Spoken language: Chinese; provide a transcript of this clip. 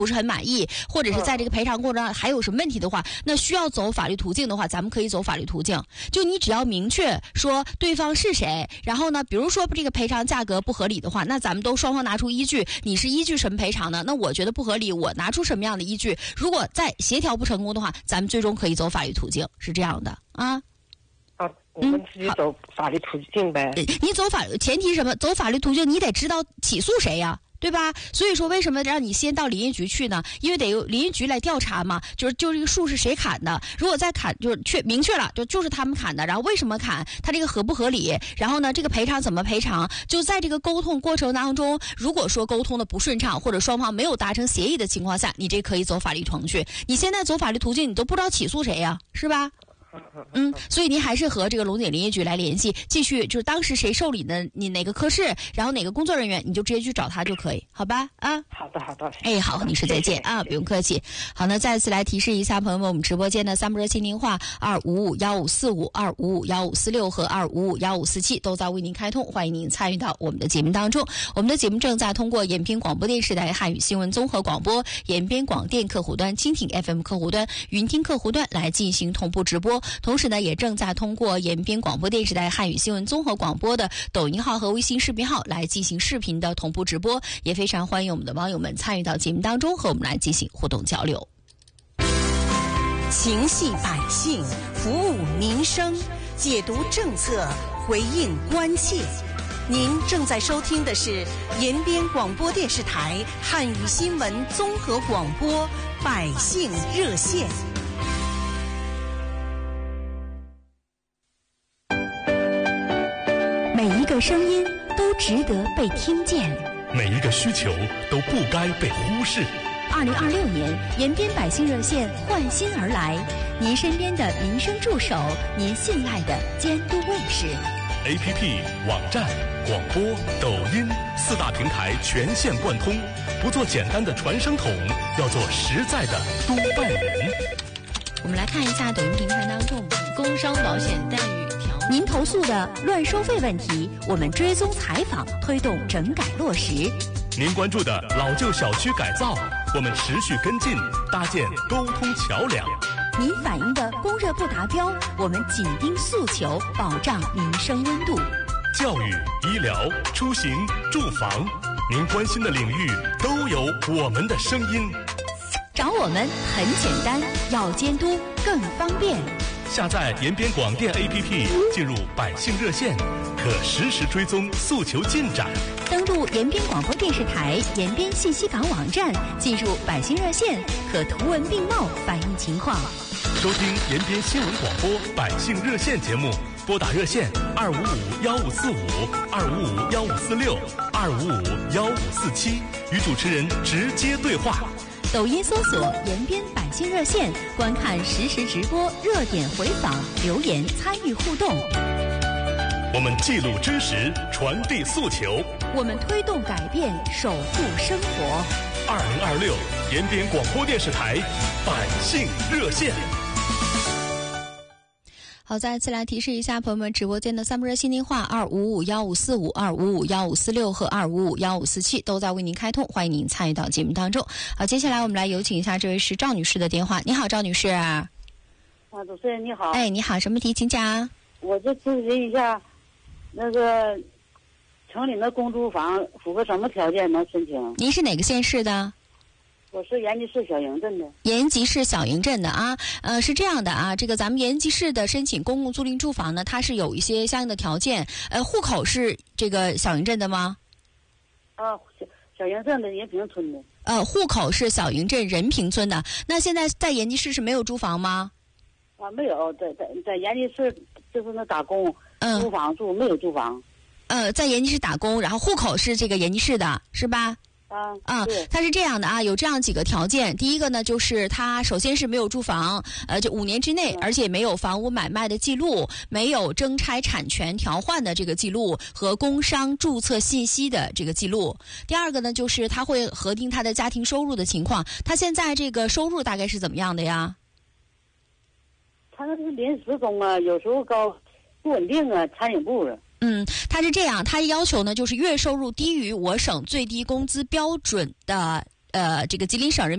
不是很满意，或者是在这个赔偿过程中还有什么问题的话，那需要走法律途径的话，咱们可以走法律途径。就你只要明确说对方是谁，然后呢，比如说这个赔偿价格不合理的话，那咱们都双方拿出依据，你是依据什么赔偿呢？那我觉得不合理，我拿出什么样的依据？如果再协调不成功的话，咱们最终可以走法律途径，是这样的啊。 我们自己走法律途径呗。 你走前提是什么？走法律途径，你得知道起诉谁呀，对吧？所以说，为什么让你先到林业局去呢？因为得由林业局来调查嘛，就是这个树是谁砍的？如果再砍，就是明确了，就是他们砍的。然后为什么砍？他这个合不合理？然后呢，这个赔偿怎么赔偿？就在这个沟通过程当中，如果说沟通的不顺畅，或者双方没有达成协议的情况下，你这可以走法律程序。你现在走法律途径，你都不知道起诉谁呀，是吧？所以您还是和这个龙井林业局来联系，继续就是当时谁受理的你哪个科室，然后哪个工作人员，你就直接去找他就可以，好吧？啊， 好的。 好，女士再见啊，不用客气。好，那再次来提示一下朋友们，我们直播间的3部热线电话2551545、2551546和2551547都在为您开通，欢迎您参与到我们的节目当中。我们的节目正在通过延边广播电视台汉语新闻综合广播、延边广电客户端、蜻蜓 FM 客户端、云听客户端来进行同步直播。同时呢，也正在通过延边广播电视台汉语新闻综合广播的抖音号和微信视频号来进行视频的同步直播，也非常欢迎我们的网友们参与到节目当中，和我们来进行互动交流。 情系百姓，服务民生，解读政策，回应关切。您正在收听的是延边广播电视台汉语新闻综合广播百姓热线。 每一个声音都值得被听见， 每一个需求都不该被忽视。 2026年，延边百姓热线焕新而来，您身边的民生助手，您信赖的监督卫士。 APP、网站、广播、抖音4大平台全线贯通，不做简单的传声筒，要做实在的督办人。 我们来看一下抖音平台当中工伤保险待遇。 您投诉的乱收费问题，我们追踪采访，推动整改落实。 您关注的老旧小区改造，我们持续跟进，搭建沟通桥梁。 您反映的供热不达标，我们紧盯诉求，保障民生温度。 教育、医疗、出行、住房，您关心的领域都有我们的声音。 找我们很简单，要监督更方便。 下载延边广电 APP， 进入百姓热线，可实时追踪诉求进展。 登录延边广播电视台延边信息港网站，进入百姓热线，可图文并茂反映情况。 收听延边新闻广播百姓热线节目，拨打热线2551545、2551546、2551547，与主持人直接对话。 抖音搜索延边百姓热线，观看实时直播、热点回访、留言参与互动。 我们记录真实，传递诉求， 我们推动改变，守护生活。 2026延边广播电视台百姓热线。 好，再次来提示一下朋友们，直播间的3部热线电话2551545、2551546和2551547都在为您开通，欢迎您参与到节目当中。好，接下来我们来有请一下这位是赵女士的电话。你好，赵女士。 主持人你好。 哎，你好，什么题请讲？ 我就咨询一下，那个城里的公租房符合什么条件能申请？ 您是哪个县市的？ 我是延吉市小营镇的。 延吉市小营镇的啊，是这样的啊，这个咱们延吉市的申请公共租赁住房呢，它是有一些相应的条件。户口是这个小营镇的吗？ 小营镇的人平村的。 户口是小营镇人平村的。那现在在延吉市是没有住房吗？ 没有，在延吉市就是那打工，租房住，没有住房。 在延吉市打工，然后户口是这个延吉市的，是吧？它是这样的啊，有这样几个条件。第一个呢，就是他首先是没有住房，就5年之内，而且没有房屋买卖的记录，没有征拆产权调换的这个记录和工商注册信息的这个记录。第二个呢，就是他会核定他的家庭收入的情况，他现在这个收入大概是怎么样的呀？ 他那是临时工啊，有时候高不稳定啊，餐饮部啊。他是这样，他要求呢就是月收入低于我省最低工资标准的这个吉林省人